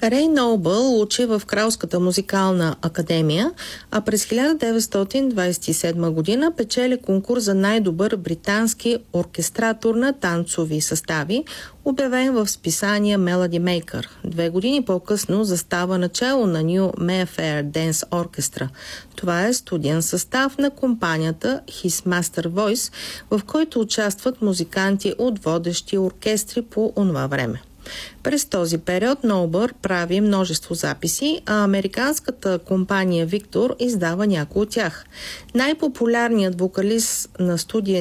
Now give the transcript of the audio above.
Рей Ноубъл учи в Кралската музикална академия, а през 1927 година печели конкурс за най-добър британски оркестратор на танцови състави, обявен в списание Melody Maker. 2 години по-късно застава начело на New Mayfair Dance Orchestra. Това е студиен състав на компанията His Master Voice, в който участват музиканти от водещи оркестри по онова време. През този период Ноубъл прави множество записи, а американската компания Виктор издава някои от тях. Най-популярният вокалист на студия